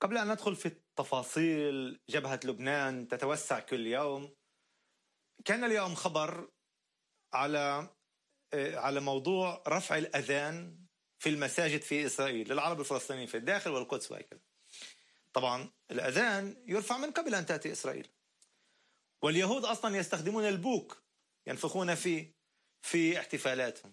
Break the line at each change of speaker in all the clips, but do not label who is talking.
قبل أن ندخل في التفاصيل، جبهة لبنان تتوسع كل يوم. كان اليوم خبر على موضوع رفع الأذان في المساجد في إسرائيل للعرب الفلسطينيين في الداخل والقدس وهكذا. طبعا الأذان يرفع من قبل أن تأتي إسرائيل، واليهود أصلا يستخدمون البوق ينفخون فيه في احتفالاتهم.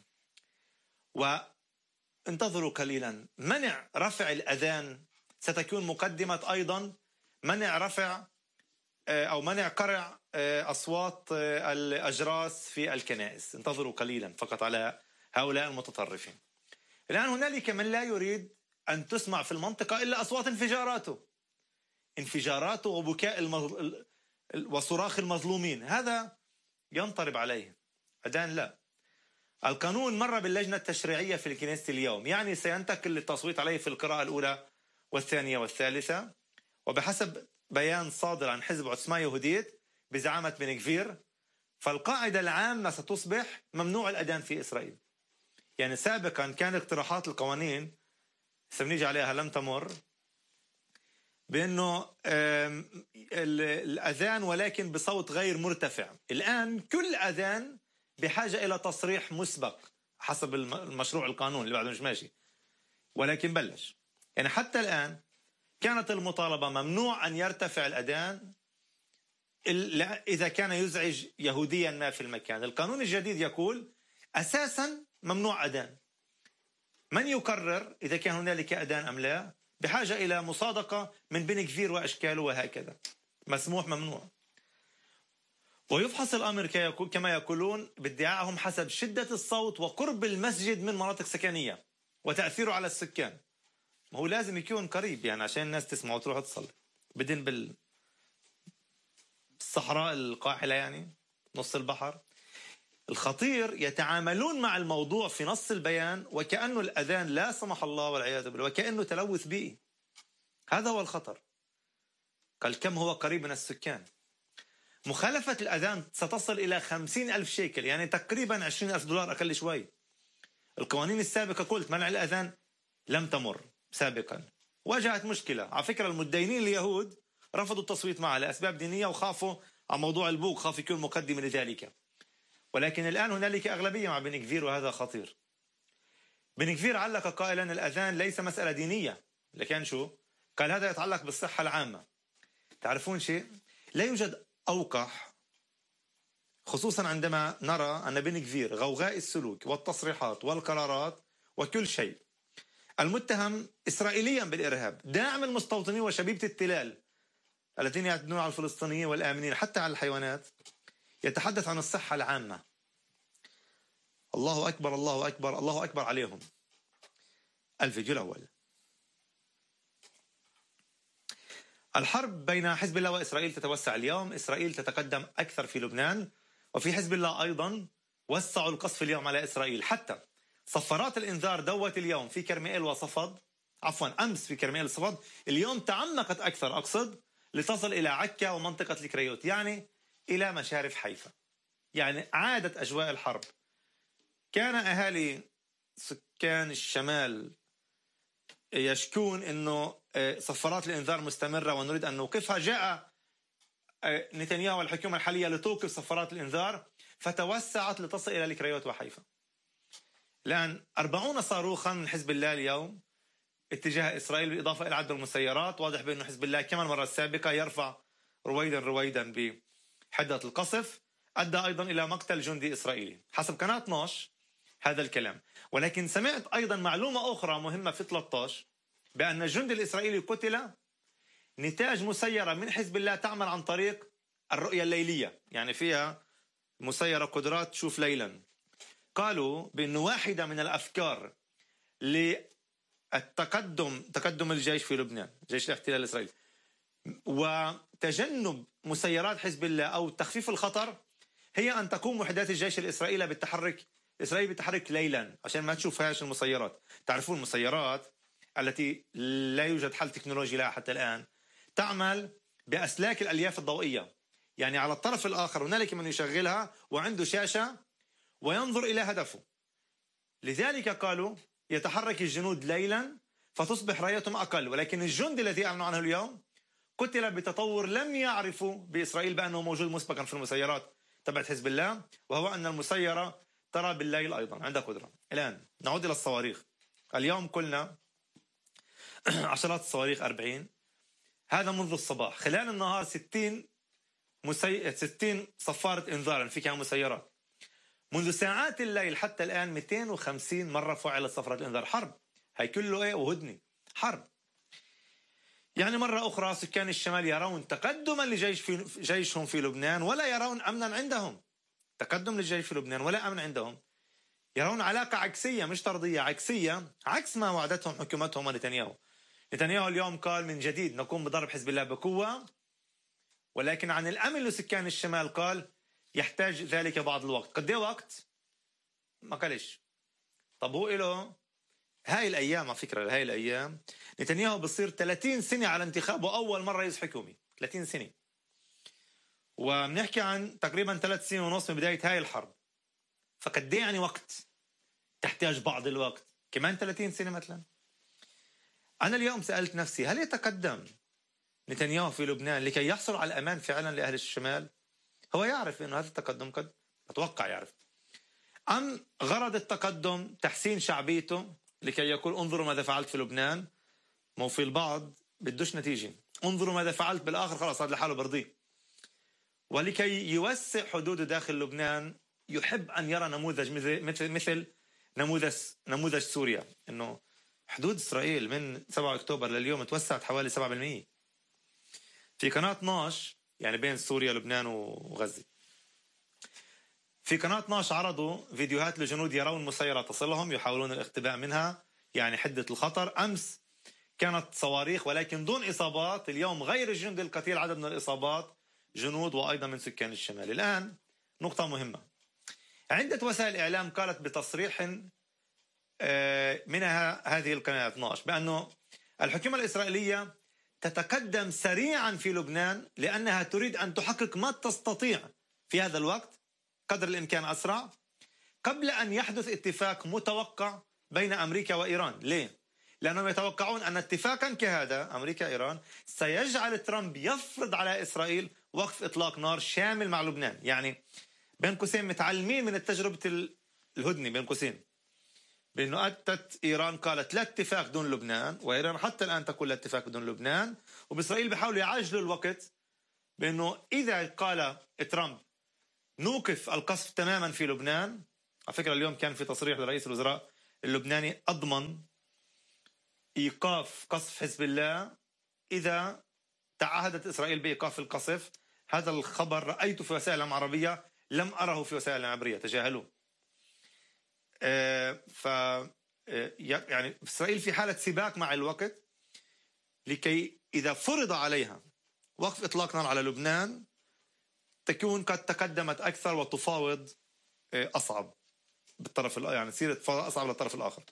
وانتظروا قليلا، منع رفع الأذان ستكون مقدمة أيضا منع رفع أو منع قرع أصوات الأجراس في الكنائس. انتظروا قليلا فقط على هؤلاء المتطرفين. الآن هنالك من لا يريد أن تسمع في المنطقة إلا أصوات انفجاراته وبكاء وصراخ المظلومين. هذا ينطرب عليه. أذان لا. القانون مر باللجنة التشريعية في الكنيسة اليوم، يعني سينتقل للتصويت عليه في القراءة الأولى والثانية والثالثة، وبحسب بيان صادر عن حزب عثمة يهوديت بزعامة بن غفير، فالقاعدة العامة ستصبح ممنوع الأذان في إسرائيل. يعني سابقا كان اقتراحات القوانين سنيجي عليها لم تمر بأنه الأذان ولكن بصوت غير مرتفع. الآن كل أذان بحاجة إلى تصريح مسبق حسب المشروع القانون اللي بعده مش ماشي، ولكن بلش. يعني حتى الآن كانت المطالبة ممنوع أن يرتفع الأذان إذا كان يزعج يهوديا ما في المكان. القانون الجديد يقول أساسا ممنوع أذان. من يقرر إذا كان هنالك أذان أم لا؟ بحاجة إلى مصادقة من بن غفير وأشكاله وهكذا. مسموح ممنوع. ويفحص الأمر كما يقولون بادعائهم حسب شدة الصوت وقرب المسجد من مناطق سكنية وتأثيره على السكان. ما هو لازم يكون قريب يعني عشان الناس تسمع وتروح تصلي. بدين بالصحراء القاحلة يعني نص البحر. الخطير يتعاملون مع الموضوع في نص البيان وكأنه الأذان لا سمح الله والعياذ بالله وكأنه تلوث بيئي. هذا هو الخطر. قال كم هو قريب من السكان. مخالفة الأذان ستصل إلى 50,000 شيكل، يعني تقريبا 20,000 دولار أقل شوي. القوانين السابقة قلت منع الأذان لم تمر سابقا. واجهت مشكلة على فكرة. المدينين اليهود رفضوا التصويت معها لأسباب دينية وخافوا عن موضوع البوق، خاف يكون مقدمة لذلك. ولكن الآن هنالك أغلبية مع بن غفير وهذا خطير. بن غفير علق قائلا الأذان ليس مسألة دينية، لكن شو؟ قال هذا يتعلق بالصحة العامة. تعرفون شيء؟ لا يوجد أوقح، خصوصا عندما نرى أن بن غفير غوغاء السلوك والتصريحات والقرارات وكل شيء المتهم إسرائيليا بالإرهاب، داعم المستوطنين وشبيبة التلال الذين يعتدون على الفلسطينيين والآمنين حتى على الحيوانات، يتحدث عن الصحة العامة. الله أكبر الله أكبر الله أكبر عليهم. الفيديو الأول. الحرب بين حزب الله وإسرائيل تتوسع اليوم. إسرائيل تتقدم أكثر في لبنان، وفي حزب الله أيضا وسعوا القصف اليوم على إسرائيل. حتى صفارات الإنذار دوت اليوم في كرميل وصفد، عفوا أمس في كرميل وصفد، اليوم تعمقت أكثر أقصد لتصل إلى عكا ومنطقة الكريوت، يعني إلى مشارف حيفا. يعني عادت أجواء الحرب. كان أهالي سكان الشمال يشكون أنه صفارات الإنذار مستمرة ونريد أن نوقفها. جاء نتنياهو والحكومة الحالية لتوقف صفارات الإنذار فتوسعت لتصل إلى الكريوت وحيفا. الآن 40 صاروخا من حزب الله اليوم اتجاه إسرائيل، بالإضافة إلى عدد المسيرات. واضح بأنه حزب الله كما المرة السابقة يرفع رويدا بحدة القصف، أدى أيضا إلى مقتل جندي إسرائيلي حسب قناة 12 هذا الكلام. ولكن سمعت أيضا معلومة أخرى مهمة في 13 بأن الجندي الإسرائيلي قتل نتاج مسيرة من حزب الله تعمل عن طريق الرؤية الليلية، يعني فيها مسيرة قدرات تشوف ليلا. قالوا بأنه واحدة من الأفكار تقدم الجيش في لبنان، جيش الاحتلال الإسرائيلي، وتجنب مسيرات حزب الله أو تخفيف الخطر، هي أن تقوم وحدات الجيش الإسرائيلي بالتحرك ليلا عشان ما تشوفهاش المسيرات. تعرفون المسيرات التي لا يوجد حل تكنولوجي لها حتى الآن تعمل بأسلاك الألياف الضوئية، يعني على الطرف الآخر هنالك من يشغلها وعنده شاشة وينظر إلى هدفه. لذلك قالوا يتحرك الجنود ليلا فتصبح رايتهم أقل. ولكن الجندي الذي أعلنوا عنه اليوم قتل بتطور لم يعرفوا بإسرائيل بأنه موجود مسبقا في المسيرات تبعت حزب الله، وهو أن المسيرة ترى بالليل أيضا عندها قدرة. الآن نعود إلى الصواريخ. اليوم قلنا عشرات الصواريخ 40، هذا منذ الصباح. خلال النهار 60 صفارة إنذار فيها مسيرات. منذ ساعات الليل حتى الآن 250 مرة فعلت صفارة الإنذار. حرب، هي كله إيه وهدنة حرب. يعني مرة أخرى سكان الشمال يرون تقدما لجيشهم في لبنان ولا يرون أمنا عندهم. تقدم للجيش في لبنان ولا أمن عندهم. يرون علاقة عكسية مش طردية، عكسية، عكس ما وعدتهم حكومتهم ونتنياهو. نتنياهو اليوم قال من جديد نقوم بضرب حزب الله بقوة، ولكن عن الأمن لسكان الشمال قال يحتاج ذلك بعض الوقت. قد ايه وقت؟ ما قالش. طب هو له هاي الأيام، على فكرة هاي الأيام نتنياهو بصير 30 سنة على انتخابه أول مرة رئيس حكومي، 30 سنة، وبنحكي عن تقريبا 3 سنين ونص من بداية هاي الحرب. فقد ايه يعني وقت؟ تحتاج بعض الوقت، كمان 30 سنة مثلا. أنا اليوم سألت نفسي هل يتقدم نتنياهو في لبنان لكي يحصل على الأمان فعلا لأهل الشمال؟ هو يعرف أنه هذا التقدم قد أتوقع يعرف. أم غرض التقدم تحسين شعبيته لكي يقول انظروا ماذا فعلت في لبنان؟ مو في البعض بدوش نتيجة، انظروا ماذا فعلت بالآخر خلاص هذا لحاله برضيه. ولكي يوسع حدوده داخل لبنان يحب أن يرى نموذج مثل نموذج سوريا، أنه حدود إسرائيل من 7 أكتوبر لليوم توسعت حوالي 7%. في قناة 12 يعني بين سوريا لبنان وغزة، في قناة 12 عرضوا فيديوهات لجنود يرون مسيرة تصلهم يحاولون الاختباء منها، يعني حدة الخطر. أمس كانت صواريخ ولكن دون إصابات، اليوم غير الجند القتيل عدد من الإصابات جنود وأيضا من سكان الشمال. الآن نقطة مهمة، عدة وسائل إعلام قالت بتصريح منها هذه القناة 12 بأنه الحكومة الإسرائيلية تتقدم سريعا في لبنان لأنها تريد أن تحقق ما تستطيع في هذا الوقت قدر الإمكان أسرع قبل أن يحدث اتفاق متوقع بين أمريكا وإيران. ليه؟ لأنهم يتوقعون أن اتفاقا كهذا أمريكا-إيران سيجعل ترامب يفرض على إسرائيل وقف إطلاق نار شامل مع لبنان. يعني بين قوسين متعلمين من التجربة الهدنة بين قوسين، بأنه أتت إيران قالت لا اتفاق دون لبنان، وإيران حتى الآن تقول لا اتفاق بدون لبنان، وبإسرائيل بيحاولوا يعجلوا الوقت بأنه إذا قال ترامب نوقف القصف تماما في لبنان. على فكرة اليوم كان في تصريح لرئيس الوزراء اللبناني أضمن إيقاف قصف حزب الله إذا تعهدت إسرائيل بإيقاف القصف. هذا الخبر رأيته في وسائل الإعلام العربية، لم أره في وسائل الإعلام العبرية، تجاهلوه. يعني إسرائيل في حالة سباق مع الوقت لكي إذا فرض عليها وقف إطلاق نار على لبنان تكون قد تقدمت أكثر وتفاوض أصعب بالطرف، يعني تصير أصعب للطرف الآخر.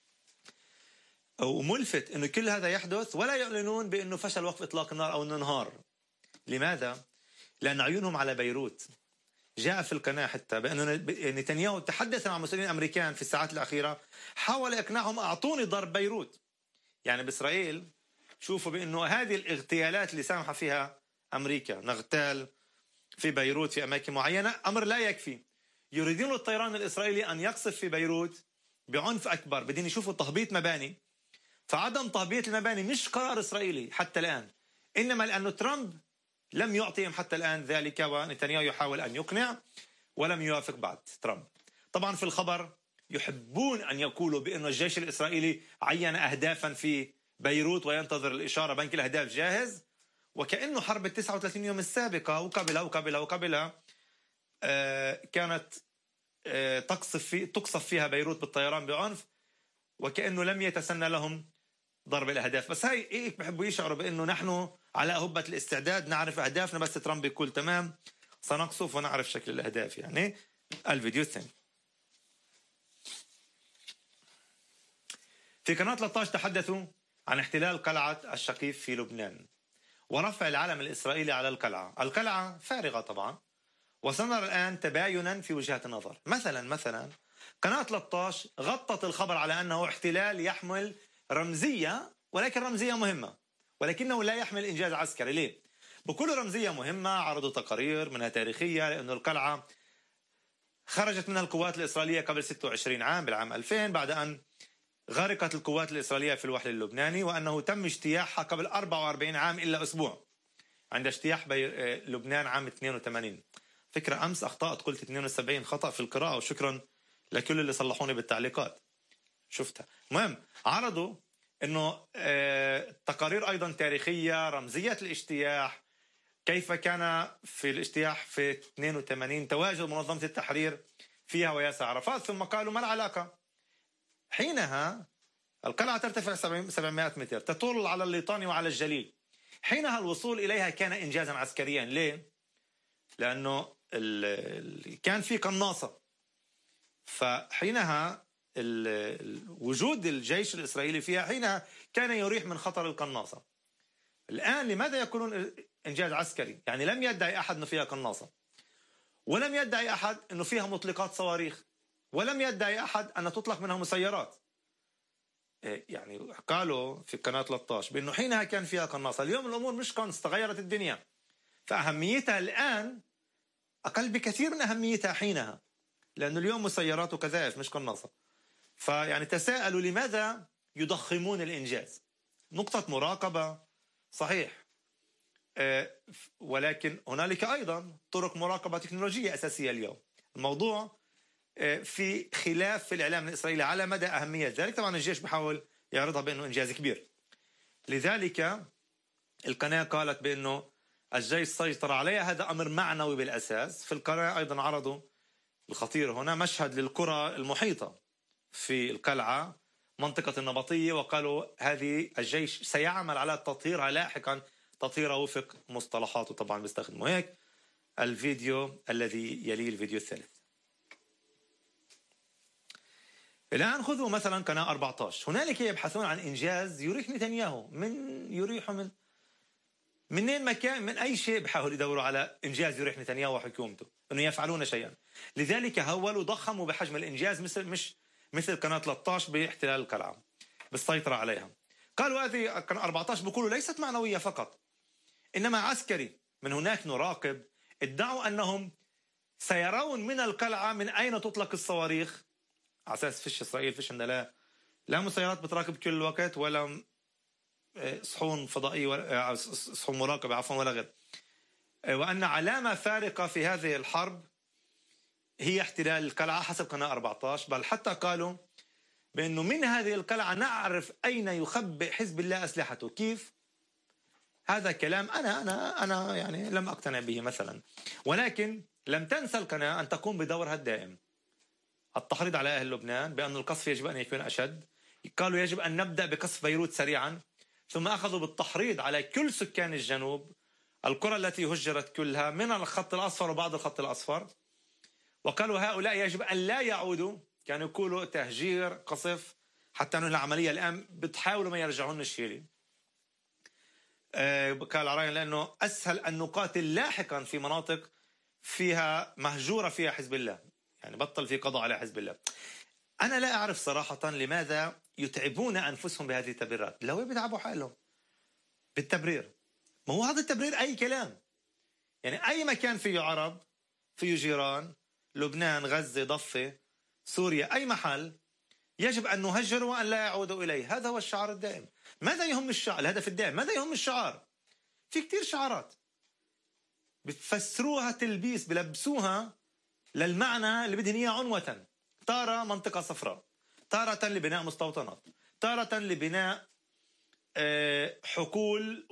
وملفت أنه كل هذا يحدث ولا يعلنون بأنه فشل وقف إطلاق النار أو أنه انهار. لماذا؟ لأن عيونهم على بيروت. جاء في القناة حتى بأنه نتنياهو تحدث مع مسؤولين أمريكان في الساعات الأخيرة، حاول إقناعهم أعطوني ضرب بيروت. يعني بإسرائيل شوفوا بأنه هذه الاغتيالات اللي سامحة فيها أمريكا، نغتال في بيروت في أماكن معينة، أمر لا يكفي. يريدون الطيران الإسرائيلي أن يقصف في بيروت بعنف أكبر، بدين يشوفوا تهبيط مباني. فعدم تهبيط المباني مش قرار إسرائيلي حتى الآن، إنما لأنه ترامب لم يعطيهم حتى الآن ذلك، ونتنياهو يحاول أن يقنع ولم يوافق بعد ترامب. طبعا في الخبر يحبون أن يقولوا بأن الجيش الإسرائيلي عين أهدافا في بيروت وينتظر الإشارة، بنك الأهداف جاهز، وكأنه حرب 39 يوم السابقة وقبلها كانت تقصف فيها بيروت بالطيران بعنف، وكأنه لم يتسنى لهم ضرب الأهداف. بس هاي إيه بحبوا يشعروا بأنه نحن على هبة الاستعداد، نعرف أهدافنا، بس ترامب يقول تمام سنقصف ونعرف شكل الأهداف. يعني الفيديو الثاني في قناة 13 تحدثوا عن احتلال قلعة الشقيف في لبنان ورفع العلم الإسرائيلي على القلعة. القلعة فارغة طبعا، وسنرى الآن تباينا في وجهات النظر. مثلا قناة 13 غطت الخبر على أنه احتلال يحمل رمزية، ولكن رمزية مهمة، ولكنه لا يحمل إنجاز عسكري. ليه؟ بكل رمزية مهمة عرضوا تقارير منها تاريخية، لأن القلعة خرجت منها القوات الإسرائيلية قبل 26 عام بالعام 2000 بعد أن غرقت القوات الإسرائيلية في الوحل اللبناني، وأنه تم اجتياحها قبل 44 عام إلا أسبوع عند اجتياح لبنان عام 82. فكرة أمس أخطأت، قلت 72 خطأ في القراءة، وشكرا لكل اللي صلحوني بالتعليقات شفتها. المهم عرضوا أنه تقارير أيضا تاريخية رمزية الاجتياح، كيف كان في الاجتياح في 82 تواجد منظمة التحرير فيها وياسر عرفات، ثم قالوا ما العلاقة؟ حينها القلعة ترتفع 700 متر، تطل على الليطاني وعلى الجليل. حينها الوصول إليها كان إنجازا عسكريا. ليه؟ لأنه كان في قناصة، فحينها وجود الجيش الإسرائيلي فيها حينها كان يريح من خطر القناصة. الآن لماذا يقولون إنجاز عسكري؟ يعني لم يدعي أحد أنه فيها قناصة، ولم يدعي أحد أنه فيها مطلقات صواريخ، ولم يدعي أحد أن تطلق منها مسيرات. يعني قالوا في قناة 13 بأنه حينها كان فيها قناصة. اليوم الأمور مش قنص، تغيرت الدنيا، فأهميتها الآن أقل بكثير من أهميتها حينها، لأنه اليوم مسيرات وكذائف مش قناصة. فيعني تساءلوا لماذا يضخمون الإنجاز؟ نقطة مراقبة صحيح، ولكن هنالك أيضا طرق مراقبة تكنولوجية أساسية اليوم. الموضوع في خلاف في الإعلام الإسرائيلي على مدى أهمية ذلك. طبعا الجيش بحاول يعرضها بأنه إنجاز كبير، لذلك القناة قالت بأنه الجيش سيطر عليها، هذا أمر معنوي بالأساس. في القناة أيضا عرضوا الخطير هنا مشهد للقرى المحيطة في القلعة منطقة النبطية، وقالوا هذه الجيش سيعمل على تطهيرها لاحقا، تطهيرها وفق مصطلحاته، طبعا بيستخدموا هيك. الفيديو الذي يلي الفيديو الثالث. الآن خذوا مثلا قناة 14، هنالك يبحثون عن إنجاز يريح نتنياهو، يريحوا منين مكان، من أي شيء بحاولوا يدوروا على إنجاز يريح نتنياهو وحكومته أنه يفعلون شيئا. لذلك هولوا ضخموا بحجم الإنجاز مش مثل قناة 13 باحتلال القلعة بالسيطرة عليها. قالوا هذه قناة 14 بيقولوا ليست معنوية فقط إنما عسكري. من هناك نراقب ادعوا أنهم سيرون من القلعة من أين تطلق الصواريخ، على أساس فيش إسرائيل فيش عندنا لا مسيرات بتراقب كل الوقت، ولا صحون فضائية، صحون مراقبة عفوا، ولا غير. وأن علامة فارقة في هذه الحرب هي احتلال القلعة حسب قناة 14. بل حتى قالوا بأنه من هذه القلعة نعرف أين يخبئ حزب الله أسلحته. كيف؟ هذا كلام أنا يعني لم أقتنع به مثلا، ولكن لم تنسى القناة أن تقوم بدورها الدائم، التحريض على أهل لبنان بأن القصف يجب أن يكون أشد. قالوا يجب أن نبدأ بقصف بيروت سريعا، ثم أخذوا بالتحريض على كل سكان الجنوب، القرى التي هجرت كلها من الخط الأصفر وبعض الخط الأصفر، وقالوا هؤلاء يجب أن لا يعودوا. كانوا يقولوا تهجير قصف حتى أنه العملية الآن بتحاولوا ما يرجعون الشيلي. قال عرايان لأنه أسهل أن نقاتل لاحقا في مناطق فيها مهجورة فيها حزب الله، يعني بطل في قضاء على حزب الله. أنا لا أعرف صراحة لماذا يتعبون أنفسهم بهذه التبريرات. لو بيتعبوا حالهم بالتبرير، ما هو هذا التبرير أي كلام. يعني أي مكان فيه عرب، فيه جيران، لبنان، غزة، ضفة، سوريا، أي محل يجب أن نهجر وأن لا يعودوا إليه. هذا هو الشعار الدائم. ماذا يهم الشعار؟ الهدف الدائم. ماذا يهم الشعار؟ في كتير شعارات بتفسروها تلبيس، بلبسوها للمعنى اللي بدهن إياه عنوة. تارة منطقة صفراء، تارة لبناء مستوطنات، تارة لبناء حقول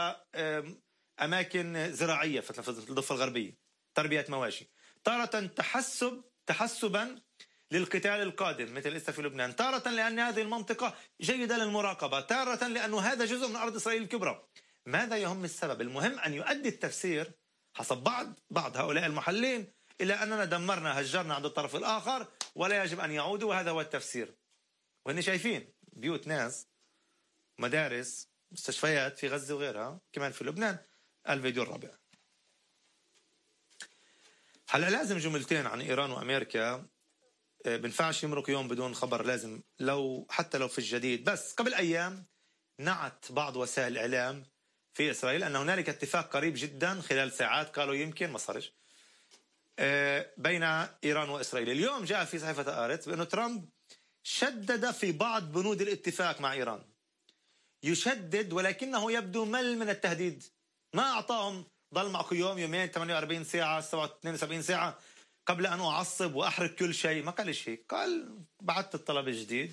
وأماكن زراعية في الضفة الغربية، تربية مواشي، تارة تحسبا للقتال القادم مثل لسه في لبنان، تارة لأن هذه المنطقة جيدة للمراقبة، تارة لأنه هذا جزء من أرض إسرائيل الكبرى. ماذا يهم السبب؟ المهم أن يؤدي التفسير حسب بعض هؤلاء المحللين إلى أننا دمرنا هجرنا عند الطرف الآخر ولا يجب أن يعودوا، وهذا هو التفسير. وإن شايفين بيوت ناس، مدارس، مستشفيات في غزة وغيرها كمان في لبنان. الفيديو الرابع. هلا لازم جملتين عن إيران وأمريكا بنفعش يمرق يوم بدون خبر، لازم حتى لو في الجديد. بس قبل أيام نعت بعض وسائل الإعلام في إسرائيل أن هنالك اتفاق قريب جدا خلال ساعات، قالوا يمكن ما صارش، بين إيران وإسرائيل. اليوم جاء في صحيفة آرتس بأنه ترامب شدد في بعض بنود الاتفاق مع إيران، يشدد ولكنه يبدو مل من التهديد. ما أعطاهم ضل معكم يوم يومين 48 ساعة 72 ساعة قبل أن أعصب وأحرق كل شيء، ما قال شيء، قال بعثت الطلب الجديد.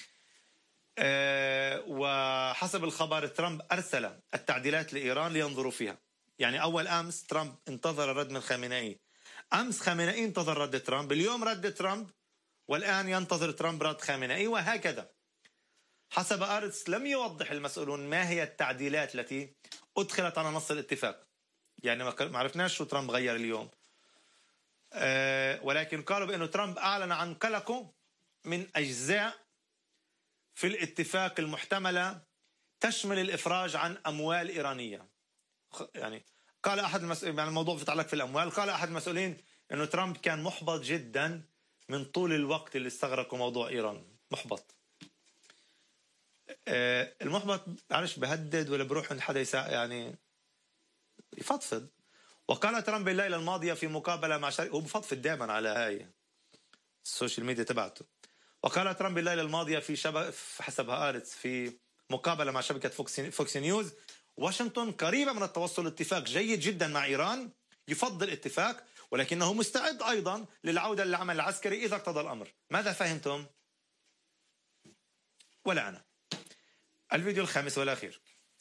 وحسب الخبر ترامب أرسل التعديلات لإيران لينظروا فيها. يعني أول أمس ترامب انتظر رد من خامنئي، أمس خامنئي انتظر رد ترامب، اليوم رد ترامب، والآن ينتظر ترامب رد خامنئي، وهكذا. حسب آرتس لم يوضح المسؤولون ما هي التعديلات التي أدخلت على نص الاتفاق، يعني ما عرفناش شو ترامب غير اليوم، ولكن قالوا بأنه ترامب أعلن عن قلقه من أجزاء في الاتفاق المحتملة تشمل الإفراج عن أموال إيرانية. يعني قال أحد المسؤولين، يعني الموضوع يتعلق في الأموال، قال أحد المسؤولين أنه ترامب كان محبط جدا من طول الوقت اللي استغرقوا موضوع إيران. محبط، المحبط عارش بهدد ولا بروح عند حدا يعني يفضفض. وقال ترامب الليلة الماضية في مقابلة مع هو بفضفض دائما على هاي السوشيال ميديا تبعته. وقال ترامب الليلة الماضية في حسب هآرتس في مقابلة مع شبكة فوكس نيوز: واشنطن قريبة من التوصل لاتفاق جيد جدا مع إيران، يفضل اتفاق، ولكنه مستعد أيضا للعودة للعمل العسكري إذا اقتضى الأمر. ماذا فهمتم؟ ولا أنا. الفيديو الخامس والأخير.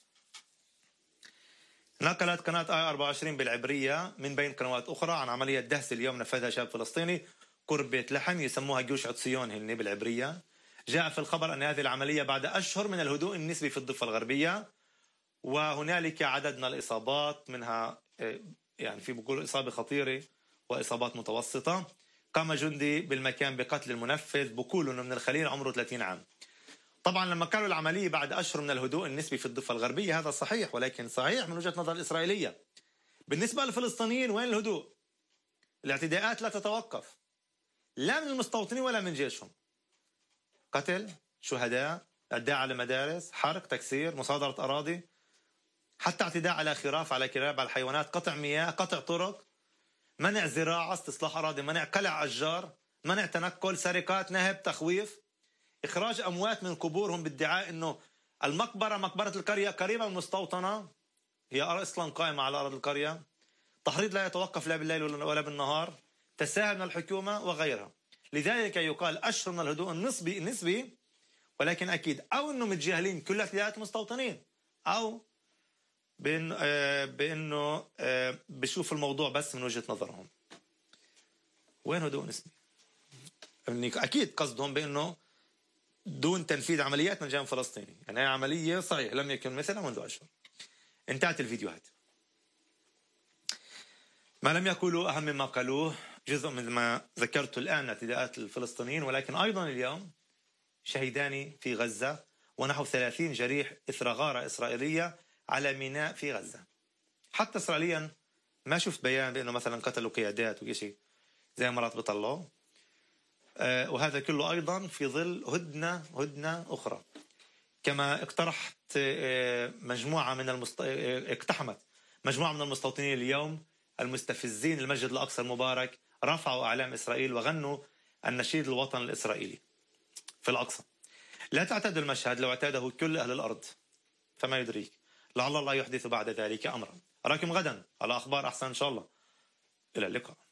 نقلت قناة آي 24 بالعبرية من بين قنوات أخرى عن عملية دهس اليوم نفذها شاب فلسطيني قرب بيت لحم، يسموها جيوش عطسيون هن بالعبرية. جاء في الخبر أن هذه العملية بعد أشهر من الهدوء النسبي في الضفة الغربية، وهنالك عدد من الإصابات، منها يعني في بقول إصابة خطيرة وإصابات متوسطة. قام جندي بالمكان بقتل المنفذ بقول إنه من الخليل عمره 30 عام. طبعا لما قالوا العملية بعد أشهر من الهدوء النسبي في الضفة الغربية هذا صحيح، ولكن صحيح من وجهة نظر الإسرائيلية. بالنسبة للفلسطينيين وين الهدوء؟ الاعتداءات لا تتوقف، لا من المستوطنين ولا من جيشهم. قتل، شهداء، اعتداء على مدارس، حرق، تكسير، مصادرة أراضي، حتى اعتداء على خراف، على كلاب، على الحيوانات، قطع مياه، قطع طرق، منع زراعة، استصلاح أراضي، منع قلع أشجار، منع تنقل، سرقات، نهب، تخويف، إخراج أموات من قبورهم بادعاء أنه المقبرة مقبرة القرية قريبة من المستوطنة، هي أصلا قائمة على أرض القرية، تحريض لا يتوقف لا بالليل ولا بالنهار، تساهل من الحكومة وغيرها. لذلك يقال أشهر من الهدوء النسبي، ولكن أكيد أو أنه متجاهلين كل اعتداءات المستوطنين، أو بأنه بشوف الموضوع بس من وجهة نظرهم. وين هدوء نسبي؟ أكيد قصدهم بأنه دون تنفيذ عمليات من جانب فلسطيني، يعني هي عملية صحيح لم يكن مثلها منذ أشهر. انتهت الفيديوهات. ما لم يقولوا أهم مما قالوه جزء من ما ذكرت الآن اعتداءات الفلسطينيين، ولكن أيضا اليوم شهيدان في غزة ونحو 30 جريح إثر غارة إسرائيلية على ميناء في غزة. حتى إسرائيليا ما شفت بيان بأنه مثلا قتلوا قيادات وشيء زي مرات بيطلعوا. وهذا كله أيضا في ظل هدنة أخرى. كما اقتحمت مجموعة من المستوطنين اليوم المستفزين المسجد الأقصى المبارك، رفعوا أعلام إسرائيل وغنوا النشيد الوطن الإسرائيلي في الأقصى. لا تعتاد المشهد، لو اعتاده كل أهل الأرض فما يدريك، لعل الله يحدث بعد ذلك أمرا. أراكم غدا على أخبار أحسن إن شاء الله. إلى اللقاء.